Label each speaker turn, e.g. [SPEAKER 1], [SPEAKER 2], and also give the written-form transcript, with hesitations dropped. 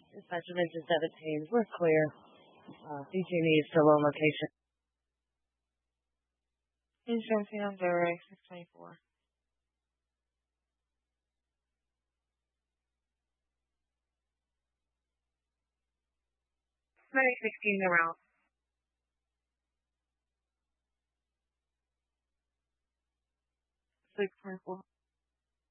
[SPEAKER 1] Dispatcher mentioned 17. We're clear. BG&E is still on location.
[SPEAKER 2] Insurance on 0624.
[SPEAKER 3] 916 around.
[SPEAKER 2] 624.